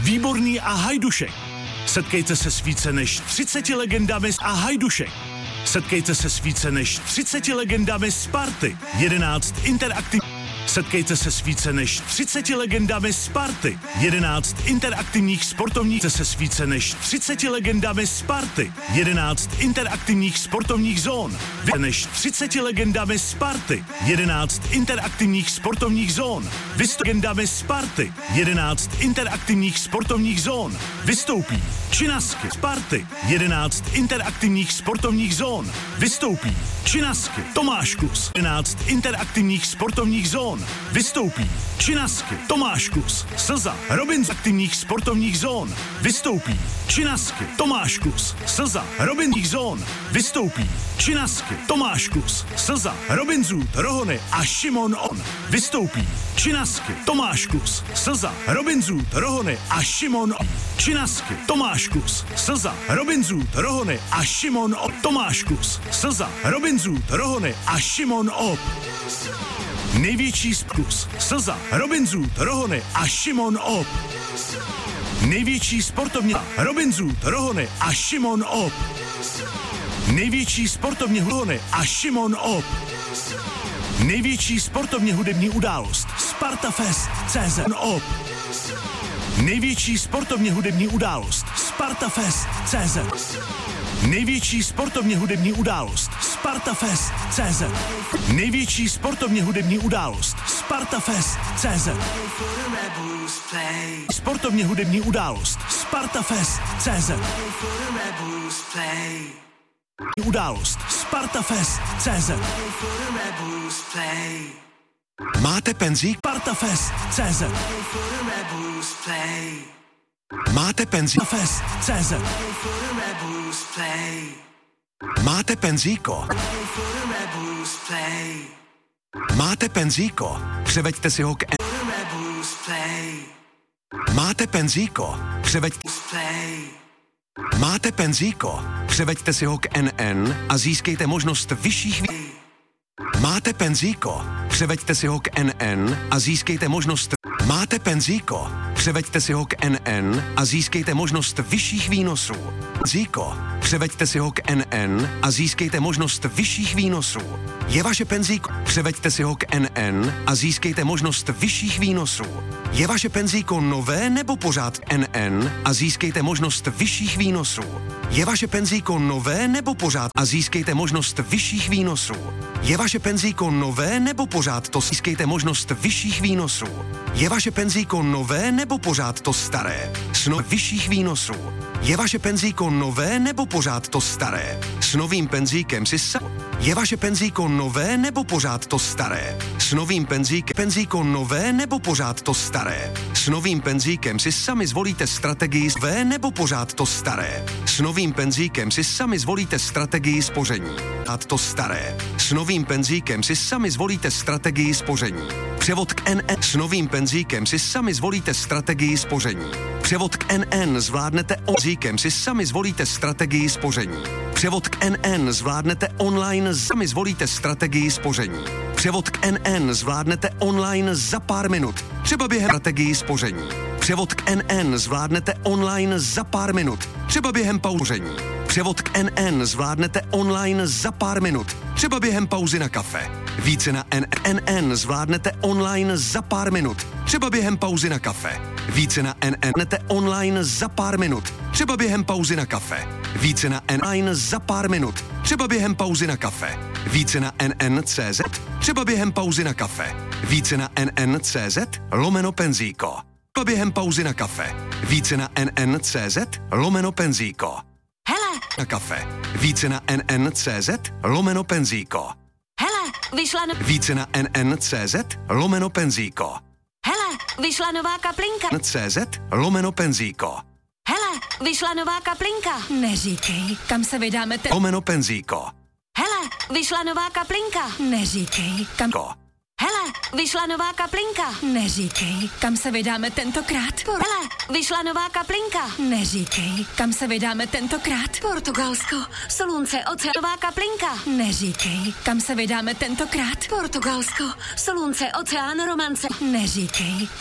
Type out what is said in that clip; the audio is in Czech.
Výborný a Hajdušek. Setkejte se s více než 30 legendami a Hajdušek. Setkejte se s více než 30 legendami Sparty. 11 interaktivních. Setkejte se s více než 30 legendami Sparty. 11 interaktivních sportovních. Se s více než 30 legendami Sparty. 11 interaktivních sportovních zón. Více než 30 legendami Sparty. 11 interaktivních sportovních zón. Legendami Sparty. 11 interaktivních sportovních zón. Vystoupí Činasky Sparty. 11 interaktivních sportovních zón. Vystoupí Činasky Tomáš Kus. 11 interaktivních sportovních zón. Vystoupí Činasky Tomáš Kus. Slza Robin aktivních sportovních zón. Vystoupí Činasky Tomáš Kus. Slza Robinních zón. Vystoupí Činasky Tomáš Kus. Slza Robin Zůd, Rohony a Šimon On. Vystoupí Činasky Tomáš Kus. Slza Robin Zůd, Rohony a Šimon On. Činasky Tomáš Kus. Slza Robin Zůd, Rohony a Šimon On. Tomáš Kus. Slza Robin Zůd, Rohony a Šimon Op. Největší zkus. Slza Robin Zůd, Rohony a Šimon Op. Největší sportovně Robin Zůd, Rohony a Šimon Op. Největší sportovně Rohony a Šimon Op. Největší sportovně hudební událost Sparta Fest CZ Op. Největší sportovně hudební událost Sparta Fest CZ. Největší sportovně hudební událost Sparta Fest CZ. Největší sportovně hudební událost Sparta Fest CZ. Sportovně hudební událost Sparta Fest CZ. Událost Sparta Fest CZ. Máte penzík? Sparta Fest CZ. Máte penzík? Fest CZ. Máte penzíko? Máte penzíko? Převeďte si ho k Máte penzíko? Máte penzíko? Převeďte si ho k NN a získejte možnost vyšších Máte penzíko? Převeďte si ho k NN a získejte možnost Máte penzíko? Převeďte si ho k NN a získejte možnost vyšších výnosů. Penzíko, převeďte si ho k NN a získejte možnost vyšších výnosů. Je vaše penzíko? Převeďte si ho k NN a získejte možnost vyšších výnosů. Je vaše penzíko nové nebo pořád NN a získejte možnost vyšších výnosů. Je vaše penzíko nové nebo pořád a získejte možnost vyšších výnosů. Je vaše penzíko nové nebo pořád to získejte možnost vyšších výnosů. Je vaše penzíko nové nebo pořád to staré? Vyšších výnosů. Je vaše penzíko nové nebo pořád to staré? S novým penzíkem si Je vaše penzíko nové nebo pořád to staré? S novým penzíko nové nebo pořád to staré? S novým penzíkem si sami zvolíte strategii nové nebo pořád to staré? S novým penzíkem si sami zvolíte strategii spoření. A to staré. S novým penzíkem si sami zvolíte strategii spoření. Převod k NN. S novým penzíkem si sami zvolíte strategii spoření. Převod k NN zvládnete penzíkem si sami zvolíte strategii spoření. Převod k NN zvládnete online, sami zvolíte strategii spoření. Převod k NN zvládnete online za pár minut, třeba během strategii spoření. Převod k NN zvládnete online za pár minut, třeba během pauření. Převod k NN zvládnete online za pár minut, třeba během pauzy na kafe. Více na NN zvládnete online za pár minut, třeba během pauzy na kafe. Více na NN online za pár minut, třeba během pauzy na kafe. Více na NN za pár minut, třeba během pauzy na kafe. Více na NN.cz, třeba během pauzy na kafe. Více na NN.cz/penzíko. Třeba během pauzy na kafe. Více na NN.cz/penzíko. Hele! Na kafe. Více na NN.cz/penzíko. Hele! Vyšla Více na NN.cz/penzíko. Hele! Vyšla nová kaplinka. CZ/penzíko. Hele! Vyšla nová kaplinka. Neříkej, kam se vydáme Penzíko. Hele! Vyšla nová kaplinka. Neříkej, kam... Hele! Vyšla nová kaplinka. Neříkej, kam se vydáme tentokrát. Hele! Vyšla nová kaplinka. Neříkej, kam se vydáme tentokrát. Portugalsko, Solunce, oceán. Nová kaplinka. Neříkej, kam se vydáme tentokrát. Portugalsko, Solunce, oceán, romance. Neříkej,